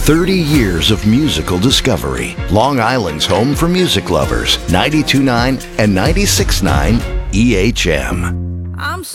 30 years of musical discovery. Long Island's home for music lovers. 92.9 and 96.9 EHM. I'm